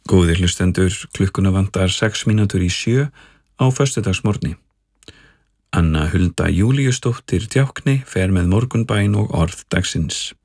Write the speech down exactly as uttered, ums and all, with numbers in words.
Góðir hlustendur, klukkuna vantar sex mínútur í sjö á föstudagsmorgni. Anna Hulda Júlíusdóttir Djákni fer með morgunbæn og orð dagsins.